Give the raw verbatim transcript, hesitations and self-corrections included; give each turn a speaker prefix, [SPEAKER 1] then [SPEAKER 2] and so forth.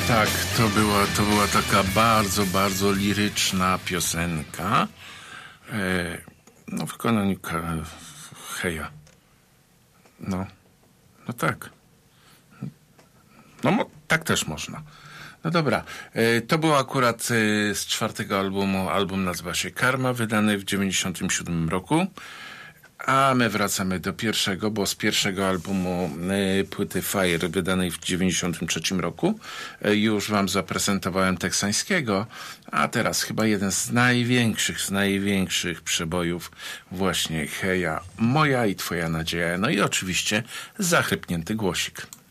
[SPEAKER 1] Tak, to była, to była taka bardzo, bardzo liryczna piosenka. E, no, w wykonaniu Ka- Heja. No, no tak. No, mo- tak też można. No dobra, e, to było akurat e, z czwartego albumu. Album nazywa się Karma, wydany w dziewięćdziesiątym siódmym roku. A my wracamy do pierwszego, bo z pierwszego albumu y, płyty Fire, wydanej w dziewięćdziesiątym trzecim roku, y, już wam zaprezentowałem teksańskiego, a teraz chyba jeden z największych, z największych przebojów właśnie Heja, Moja i Twoja nadzieja, no i oczywiście zachrypnięty głosik.